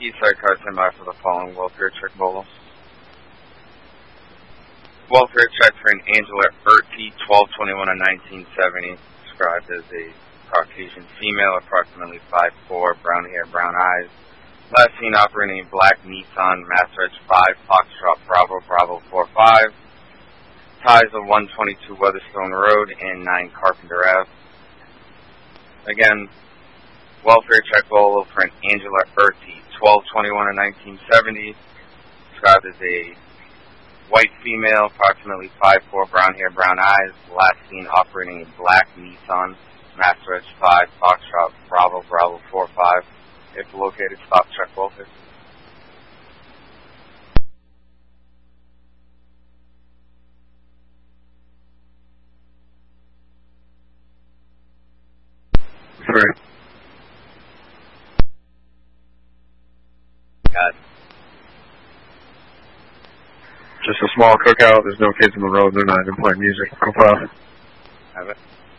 Eastside car standby for the following welfare check bolo. Welfare check for an Angela Erty, 1221 and 1970, described as a Caucasian female, approximately 5'4", brown hair, brown eyes. Last seen operating a black Nissan Master 5 Foxtrot Bravo Bravo 45. Ties of 122 Weatherstone Road and 9 Carpenter Ave. Again, welfare check bolo for an Angela Erty, 1221 and 1970, described as a white female, approximately 5'4", brown hair, brown eyes. Last seen operating a black Nissan Master 5 Foxtrot Bravo Bravo 45. If located, stop check welfare. Sorry. Got it. Just a small cookout. There's no kids on the road. They're not even playing music. Go fast. Have it.